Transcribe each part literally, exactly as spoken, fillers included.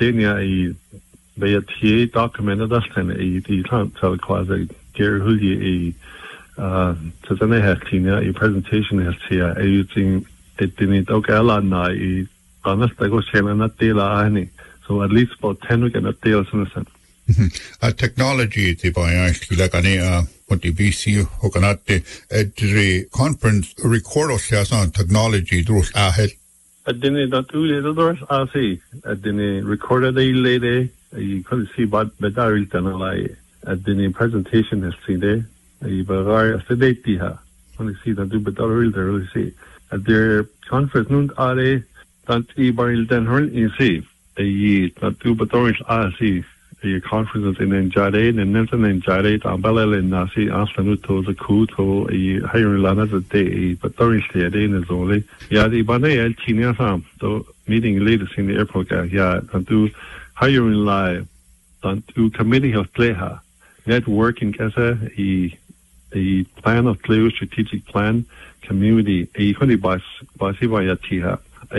Dania i be a T A document das ten i di tan tel quasi ger huli i uh to the hestina i presentation hestia I using it didn't okay ala na I honest I go chela na dela ani so at least about ten we get a deal since a technology the by actually like any uh what the B C hokanate at the conference record of on technology those ahead I didn't not do the doors I see I didn't record a lady you could see but the diary done like at the presentation is see there I bagar a sedati ha only see that do but really really see at their conference noon are they don't e baril den hurl in see they not do but I see the conferences in Njare and Nelson and Njare Ambala and Nasi Aslanuto the Kuto a higher lana the day but thoroughly a day in the only yeah the Bane El China Sam so meeting leaders in the airport yeah and do higher in live and do committee of playha networking as a a plan of clear strategic plan community a honey bus basiva tiha a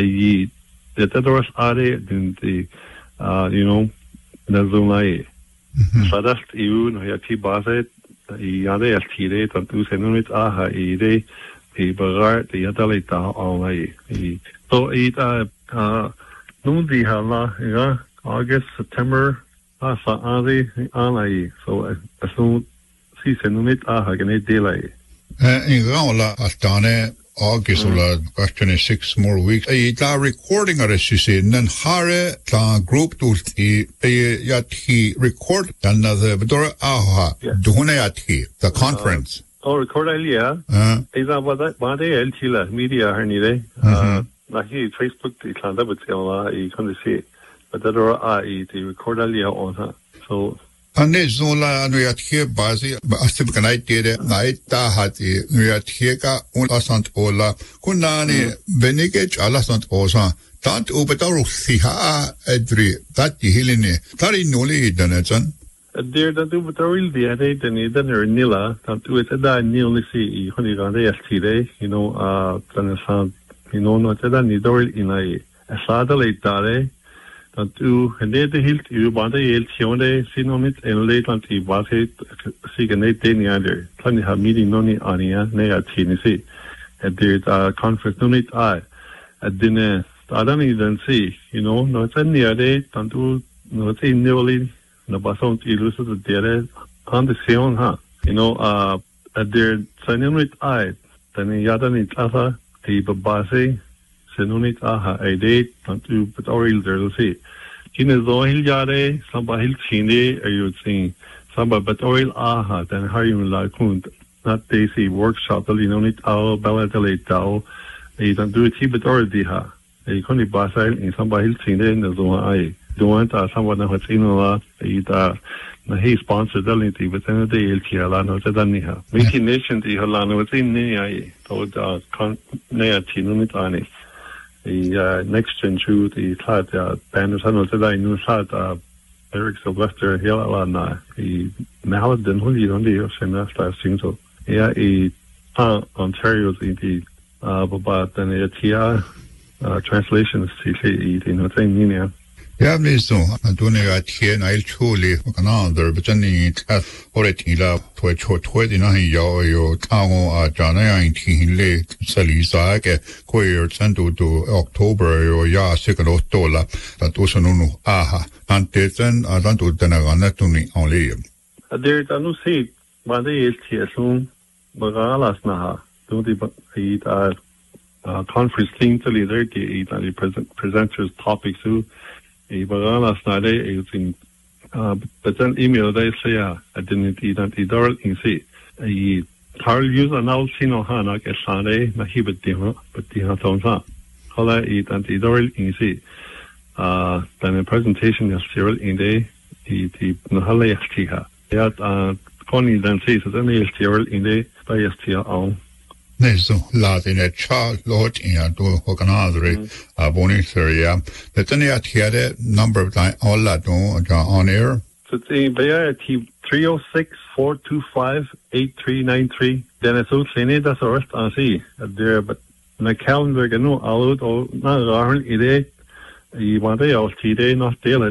the doors are in the uh you know Nazulai. Sadast you no yati base yade altire tantu senumit aha ide e bagar de yadalita online. So it uh uh nundi hala yeah August September asa adi online. So as soon see senumit aha gane delay. Uh in Gaula Astane August or question is six more weeks. A la recording of this is in then hare la group to the yat he record another bedora aha dohune yat he the conference. Oh record earlier. Uh is that what they el chila media her nide. Uh na he Facebook the Islanda but I can see but that are I the record earlier on her. So Ane zola nuat here bazi astib kanai tere nai ta hati nuat here ka un asant ola kunani benigech alasant osa tant ubetaru siha edri that hiline tari noli danachan there that ubetaru the ade tani daner nila tant u eta nili si honi gande astire you know uh tanasan you know no eta ni doril inai asada le tare dat u henede hield u bande heel tione sinomit en leland i base sigene deniander kan ha meeting noni ania ne atini si at the conference nonit I at dinner adani then see you know no tan near de tantu no te nearly no bason ilus the dere on the sion ha you know uh at their sinonit I then yadani tasa the base senunit aha a day tantu but oil there see kine zohil jare samba hil chine ayu sing samba but oil aha then harim la kunt not they see workshop the linonit ao balatale tao e tantu ti but already ha e koni basail in samba hil chine na zo ai don't ta samba na hatino la e ta na he sponsor the linti but then the el ti ala no ta ni ha meeting nation di hala no tin ni ai to da kon ne atinunit ani the uh, next gen to the clad uh, band of Tunnel today new clad uh, Eric Sylvester Hill alana the Maladin Huli on the same last thing so yeah a uh, Ontario's in the uh but then a T R uh translations to say you know thing meaning yeah me so Antonio at here I'll truly another but then it already la to to to the na yo yo tango a jana in tin le salisa ke ko yo santo to October yo ya second dollar that was no aha ante then adanto tanaga to ni only there tanu see bande el tiasun bagalas na ha to the it uh conference thing to leader the presenters topics who a bagalas na de using uh but then email they say uh, I didn't eat that idol in see a Carl use an old sino hana ke sane na hibet di ha but di ha tonsa hala eat and idol in see uh then a presentation is serial in day the the nahala yachtiha yeah uh Connie then says that any serial in day by yachtiha on Neso la in a child lord in a do hokanadre a bonus area the tanya tiare number of time all la don on air so the baya t three oh six, four two five, eight three nine three then it's all seen that's our rest on see there but my calendar gano out or not ide I want to all today not daily